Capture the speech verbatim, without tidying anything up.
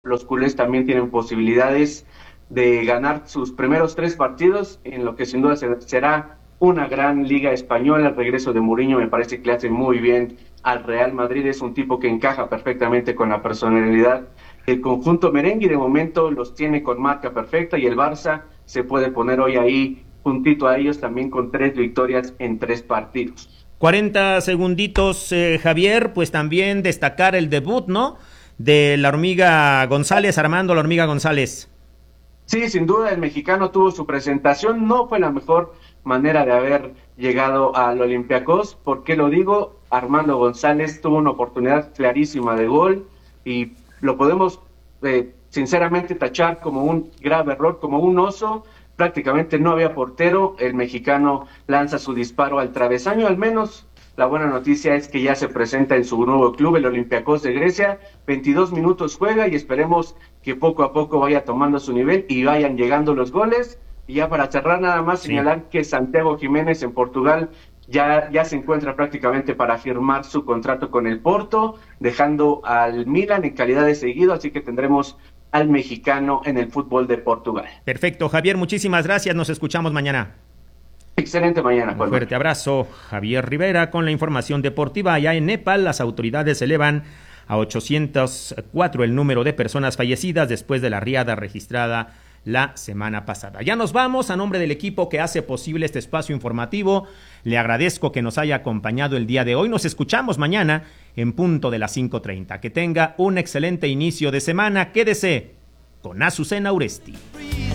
los culés también tienen posibilidades de ganar sus primeros tres partidos, en lo que sin duda será una gran liga española. El regreso de Mourinho me parece que le hace muy bien al Real Madrid, es un tipo que encaja perfectamente con la personalidad del conjunto merengue y de momento los tiene con marca perfecta, y el Barça se puede poner hoy ahí juntito a ellos también con tres victorias en tres partidos. cuarenta segunditos, eh, Javier, pues también destacar el debut, ¿no?, de la hormiga González, Armando la hormiga González. Sí, sin duda el mexicano tuvo su presentación, no fue la mejor manera de haber llegado al Olympiacos. ¿Por qué lo digo? Armando González tuvo una oportunidad clarísima de gol y lo podemos eh, sinceramente tachar como un grave error, como un oso. Prácticamente no había portero, el mexicano lanza su disparo al travesaño. Al menos la buena noticia es que ya se presenta en su nuevo club, el Olympiacos de Grecia. veintidós minutos juega y esperemos que poco a poco vaya tomando su nivel y vayan llegando los goles. Y ya para cerrar, nada más señalar sí. que Santiago Jiménez en Portugal ya, ya se encuentra prácticamente para firmar su contrato con el Porto, dejando al Milan en calidad de seguido, así que tendremos al mexicano en el fútbol de Portugal. Perfecto, Javier, muchísimas gracias, nos escuchamos mañana. Excelente mañana. Un fuerte abrazo, Javier Rivera, con la información deportiva. Allá en Nepal, las autoridades elevan a ochocientos cuatro el número de personas fallecidas después de la riada registrada la semana pasada. Ya nos vamos. A nombre del equipo que hace posible este espacio informativo, le agradezco que nos haya acompañado el día de hoy. Nos escuchamos mañana en punto de las cinco treinta. Que tenga un excelente inicio de semana. Quédese con Azucena Uresti.